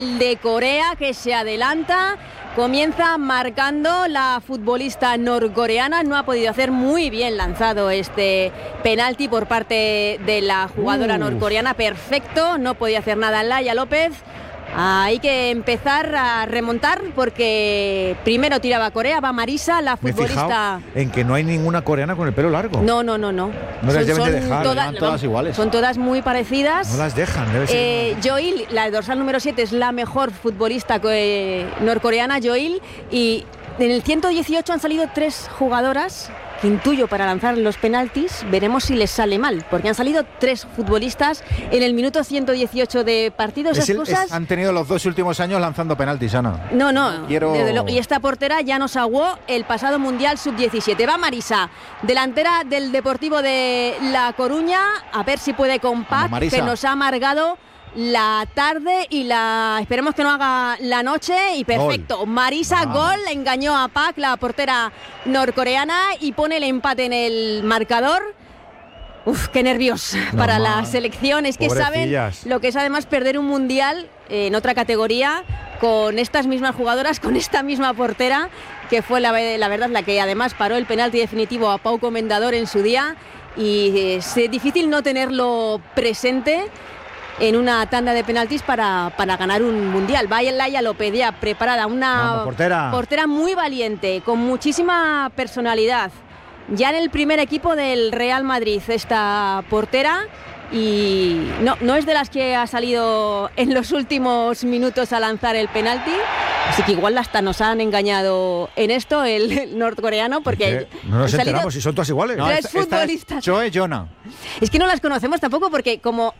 de Corea que se adelanta. Comienza marcando la futbolista norcoreana. No ha podido hacer muy bien lanzado este penalti por parte de la jugadora norcoreana. Perfecto, no podía hacer nada Laia López. Hay que empezar a remontar porque primero tiraba Corea, va Marisa, la futbolista. En que no hay ninguna coreana con el pelo largo. No. No las deben de dejar, todas iguales. Son todas muy parecidas. No las dejan, debe ser. Joil, la dorsal número 7, es la mejor futbolista norcoreana, Joil, y en el 118 han salido 3 jugadoras que intuyo para lanzar los penaltis. Veremos si les sale mal, porque han salido 3 futbolistas en el minuto 118 de partido. Esas cosas han tenido los 2 últimos años lanzando penaltis, Ana. No, desde luego. Y esta portera ya nos aguó el pasado Mundial Sub-17. Va Marisa, delantera del Deportivo de La Coruña, a ver si puede con Pac, que nos ha amargado la tarde y esperemos que no haga la noche. Y perfecto, gol. Marisa, gol, engañó a Pac, la portera norcoreana, y pone el empate en el marcador. Qué nervios para la selección. Es que pobrecillas. Saben lo que es además perder un mundial en otra categoría con estas mismas jugadoras, con esta misma portera, que fue la verdad la que además paró el penalti definitivo a Pau Comendador en su día. Y es difícil no tenerlo presente en una tanda de penaltis para ganar un mundial. Vaya Laia López ya preparada, una portera muy valiente, con muchísima personalidad. Ya en el primer equipo del Real Madrid esta portera, y no es de las que ha salido en los últimos minutos a lanzar el penalti. Así que igual hasta nos han engañado en esto el norcoreano, porque no nos enteramos si son todas iguales. No, 3 futbolistas. Choe Jona. Es que no las conocemos tampoco porque como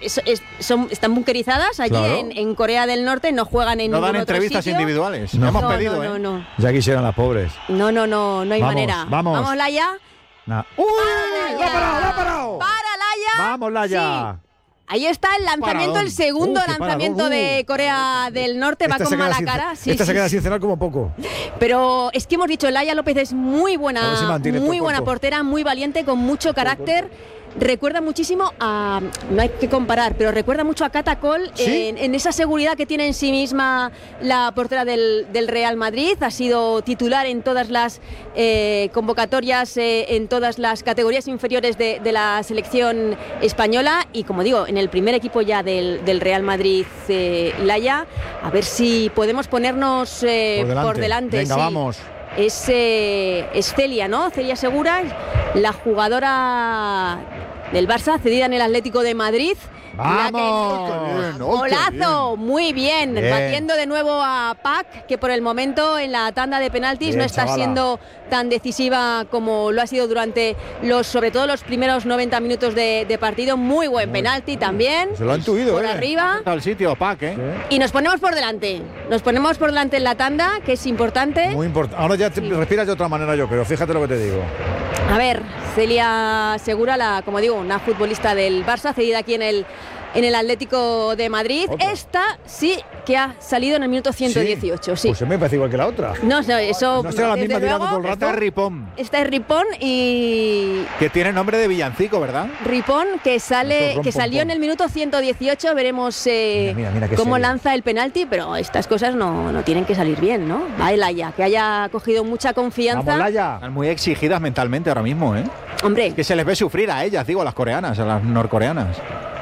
están bunkerizadas allí, claro, en Corea del Norte, no juegan en ningún otro sitio. No dan entrevistas individuales. No hemos pedido, no. Ya quisieran las pobres. No hay manera. Vamos, Laia. ¡Uy! ¡La ha parado! ¡Para, Laia! ¡Vamos, Laia! Sí. Ahí está el lanzamiento, el segundo lanzamiento de Corea del Norte. Va con mala cara. Se queda sin cenar como poco. Pero es que hemos dicho, Laia López es muy buena portera, muy valiente, con mucho carácter. Recuerda muchísimo a, no hay que comparar, pero recuerda mucho a Cata Coll, ¿sí? en esa seguridad que tiene en sí misma la portera del Real Madrid. Ha sido titular en todas las convocatorias, en todas las categorías inferiores de la selección española, y como digo, en el primer equipo ya del Real Madrid, Laia. A ver si podemos ponernos por delante. Venga, sí. Vamos. Es Celia, ¿no? Celia Segura, la jugadora del Barça, cedida en el Atlético de Madrid. ¡Vamos! ¡Golazo! Muy bien. Batiendo de nuevo a Pac, que por el momento en la tanda de penaltis no está siendo tan decisiva como lo ha sido durante sobre todo los primeros 90 minutos de partido. Muy buen penalti también. Se lo han intuido, por arriba. Está el sitio, Pac, Y nos ponemos por delante. Nos ponemos por delante en la tanda, que es importante. Muy importante. Ahora ya respiras de otra manera, yo creo. Fíjate lo que te digo. A ver, Celia Segura, como digo, una futbolista del Barça, cedida aquí en el Atlético de Madrid. ¿Otra? Esta sí que ha salido en el minuto 118. Sí. Pues me parece igual que la otra. No, eso. No será la misma tirando todo el rato. Esta es Ripón y. Que tiene nombre de villancico, ¿verdad? Ripón, que salió en el minuto 118. Veremos mira cómo lanza el penalti, pero estas cosas no tienen que salir bien, ¿no? Va Laia, que haya cogido mucha confianza. Vamos, Laia. Están muy exigidas mentalmente ahora mismo, ¿eh? Hombre. Que se les ve sufrir a ellas, digo, a las coreanas, a las norcoreanas.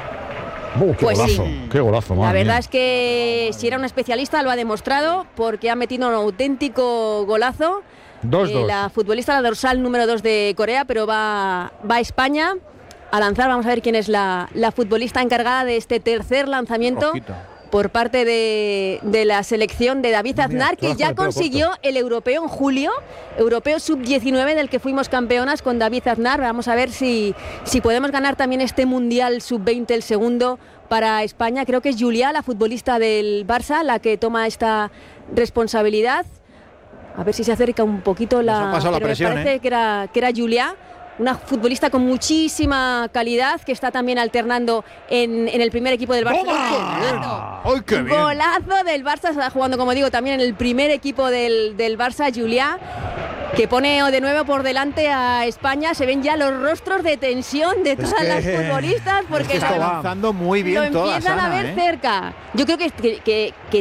¡Qué golazo! Sí. ¡Qué golazo! La verdad es que si era un especialista lo ha demostrado, porque ha metido un auténtico golazo. 2-2. La futbolista, la dorsal número 2 de Corea, pero va a España a lanzar. Vamos a ver quién es la futbolista encargada de este tercer lanzamiento por parte de la selección de David Aznar, que ya consiguió el europeo en julio, europeo sub-19 del que fuimos campeonas con David Aznar. Vamos a ver si podemos ganar también este mundial sub-20, el segundo para España. Creo que es Julia, la futbolista del Barça, la que toma esta responsabilidad. A ver si se acerca un poquito pero presión, me parece que era Julia. Una futbolista con muchísima calidad, que está también alternando en el primer equipo del Barça. ¡Ay, qué bien! Golazo del Barça, está jugando, como digo, también en el primer equipo del Barça, Julia. que pone de nuevo por delante a España. Se ven ya los rostros de tensión de todas las futbolistas porque está avanzando muy bien lo todas, empiezan a Ana, ver cerca. Yo creo que